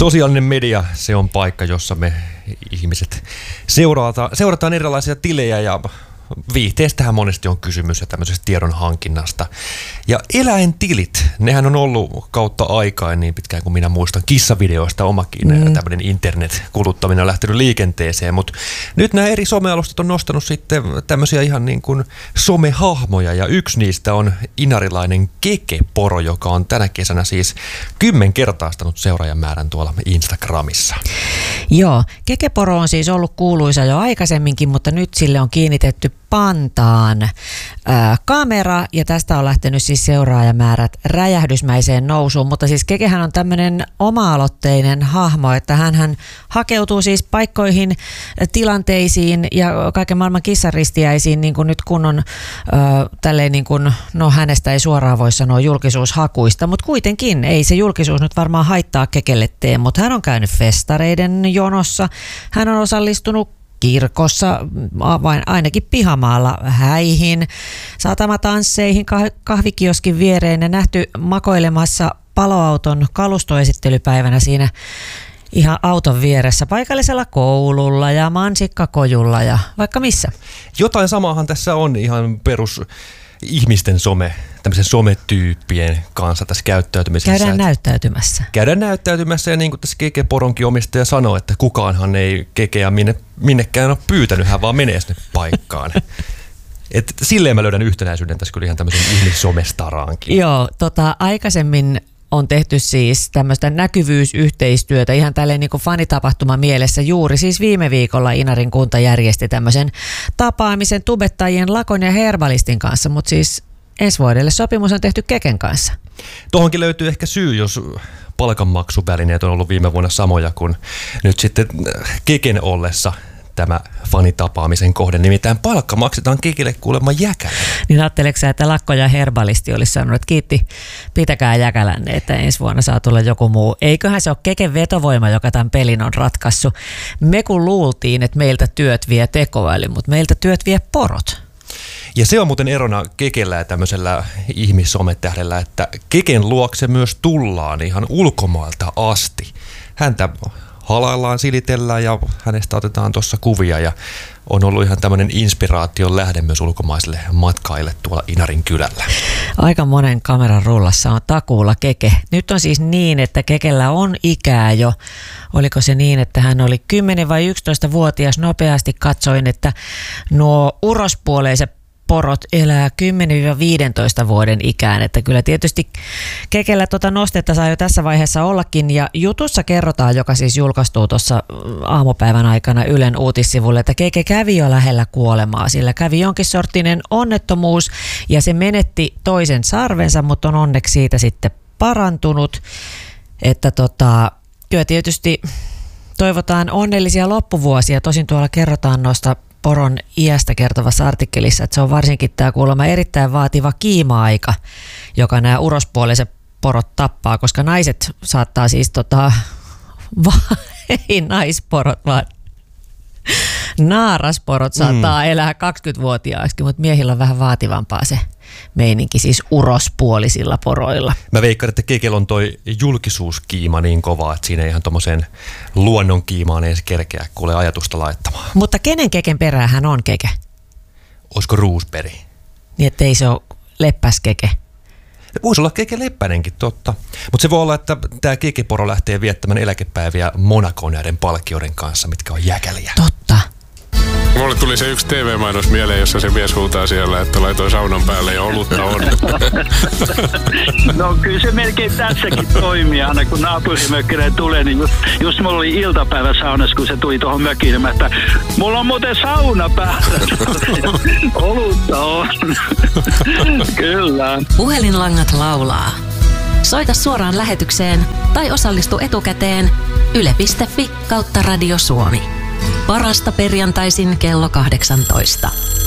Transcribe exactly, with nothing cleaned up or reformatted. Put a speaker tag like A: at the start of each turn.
A: Sosiaalinen media, se on paikka, jossa me ihmiset seurataan, seurataan erilaisia tilejä ja viihteestähän monesti on kysymys ja tämmöisestä tiedon hankinnasta. Ja eläintilit, nehän on ollut kautta aikaa niin pitkään kuin minä muistan kissavideoista omakin mm. tämmöinen internet-kuluttaminen on lähtenyt liikenteeseen, mutta nyt nämä eri somealustat on nostanut sitten tämmöisiä ihan niin kuin somehahmoja ja yksi niistä on inarilainen Keke-poro, joka on tänä kesänä siis kymmenkertaistanut seuraajamäärän tuolla Instagramissa.
B: Joo, Keke-poro on siis ollut kuuluisa jo aikaisemminkin, mutta nyt sille on kiinnitetty pantaan ää, kamera ja tästä on lähtenyt siis seuraajamäärät räjähdysmäiseen nousuun, mutta siis Kekehän on tämmöinen oma-aloitteinen hahmo, että hänhän hakeutuu siis paikkoihin, tilanteisiin ja kaiken maailman kissaristiäisiin niin kuin nyt kun on ää, tälleen niin kuin, no hänestä ei suoraan voi sanoa julkisuushakuista, mutta kuitenkin ei se julkisuus nyt varmaan haittaa Kekelle tee, mutta hän on käynyt festareiden jonossa, hän on osallistunut kirkossa, ainakin pihamaalla häihin, satamatansseihin, kahvikioskin viereen ja nähty makoilemassa paloauton kalustoesittelypäivänä siinä ihan auton vieressä paikallisella koululla ja mansikkakojulla ja vaikka missä.
A: Jotain samaahan tässä on ihan perus ihmisten some, tämmöisen sometyyppien kanssa tässä käyttäytymisessä.
B: Käydään näyttäytymässä.
A: Käydään näyttäytymässä ja niin kuin tässä Keke-poronkin omistaja sanoi, että kukaanhan ei Kekeä minne, minnekään ole pyytänyt, hän vaan menee sinne paikkaan. Et silleen mä löydän yhtenäisyyden tässä kyllä ihan tämmöisen ihmissomestaraankin.
B: Joo, tota aikaisemmin on tehty siis tämmöistä näkyvyysyhteistyötä ihan tälleen niin kuin fanitapahtuma mielessä. Juuri siis viime viikolla Inarin kunta järjesti tämmöisen tapaamisen tubettajien Lakon ja Herbalistin kanssa, mutta siis ensi vuodelle sopimus on tehty Keken kanssa.
A: Tuohonkin löytyy ehkä syy, jos palkanmaksuvälineet on ollut viime vuonna samoja kuin nyt sitten Keken ollessa tämä fanitapaamisen kohde. Nimittäin palkka maksetaan Kekelle kuulemma Jäkälä.
B: Niin ajatteleeko sä, että Lakko ja Herbalisti olisi sanonut, että kiitti, pitäkää Jäkälänne, että ensi vuonna saa tulla joku muu. Eiköhän se ole Keken vetovoima, joka tämän pelin on ratkaissut. Me kun luultiin, että meiltä työt vie tekoäly, mutta meiltä työt vie porot.
A: Ja se on muuten erona Kekellä ja tämmöisellä ihmissometähdellä, että Keken luokse myös tullaan ihan ulkomailta asti. Häntä halaillaan, silitellään ja hänestä otetaan tuossa kuvia ja on ollut ihan tämmöinen inspiraation lähde myös ulkomaisille matkaille tuolla Inarin kylällä.
B: Aika monen kameran rullassa on takuulla Keke. Nyt on siis niin, että Kekellä on ikää jo. Oliko se niin, että hän oli kymmenen vai yksitoista-vuotias? Nopeasti katsoin, että nuo urospuoleiset porot elää kymmenen viisitoista vuoden ikään, että kyllä tietysti Kekellä tuota nostetta saa jo tässä vaiheessa ollakin ja jutussa kerrotaan, joka siis julkaistuu tuossa aamupäivän aikana Ylen uutissivulle, että Keke kävi jo lähellä kuolemaa, sillä kävi jonkin sorttinen onnettomuus ja se menetti toisen sarvensa, mutta on onneksi siitä sitten parantunut, että tota, kyllä tietysti toivotaan onnellisia loppuvuosia, tosin tuolla kerrotaan noista poron iästä kertovassa artikkelissa, että se on varsinkin tämä kuulemma erittäin vaativa kiima-aika, joka nämä urospuoliset porot tappaa, koska naiset saattaa siis, tota, va, ei naisporot, vaan naarasporot saattaa mm. elää kaksikymmentävuotiaaksi, mutta miehillä on vähän vaativampaa se meininki, siis urospuolisilla poroilla.
A: Mä veikkaan, että Kekellä on toi julkisuuskiima niin kova, että siinä ei ihan tommoseen luonnon kiimaan edes kerkeä kuule ajatusta laittamaan.
B: Mutta kenen Keken peräähän on Keke?
A: Olisiko Roosberg?
B: Niin, ettei se ole Leppäs Keke.
A: Voisi olla Keke Leppäinenkin, totta. Mutta se voi olla, että tämä Keke-poro lähtee viettämään eläkepäiviä Monacoon näiden palkkioiden kanssa, mitkä on jäkäliä.
B: Totta.
C: Mulle tuli se yksi T V-mainos mieleen, jossa se mies huutaa siellä, että laitoi saunan päälle ja olutta on.
D: No kyllä se melkein tässäkin toimii. Aina kun naapurimökkinen tulee, niin just, just mulla oli iltapäivä saunassa, kun se tuli tuohon mökiin, niin että mulla on muuten sauna päällä. Olutta on. Kyllä.
E: Puhelinlangat laulaa. Soita suoraan lähetykseen tai osallistu etukäteen yle piste fi kautta Radio Suomi. Parasta perjantaisin kello kahdeksantoista.